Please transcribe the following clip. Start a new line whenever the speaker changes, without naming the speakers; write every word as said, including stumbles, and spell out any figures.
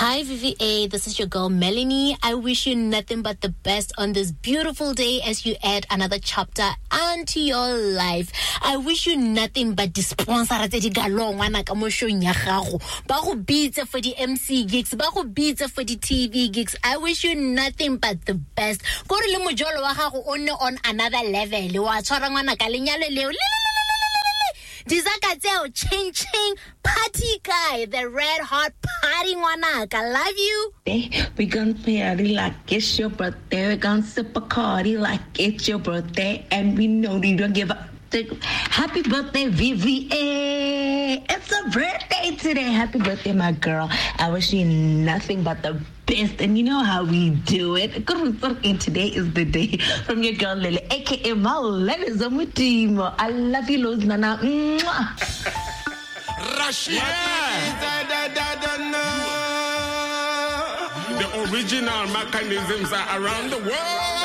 Hi, V V A. This is your girl, Melanie. I wish you nothing but the best on this beautiful day as you add another chapter onto your life. I wish you nothing but the sponsor tse di galong wana ka mo showing ya gago. Ba go beats for the M C gigs, ba go beats for the T V gigs. I wish you nothing but the best. Go re le mojolo wa gago o ne on another level. Wa tshwara ngwana ka lenyalo leo. Dizakatseo ching ching party guy, the red hot party wanaka. I love you.
We gonna party like it's your birthday. We gonna sip a cardi like it's your birthday, and we know you don't give a happy birthday, V V A. It's a birthday today. Happy birthday, my girl. I wish you nothing but the best, and you know how we do it. And today is the day from your girl Lily, aka Malena Mutimo. I love you, Luz Nana.
Russia. The original mechanisms are around the world.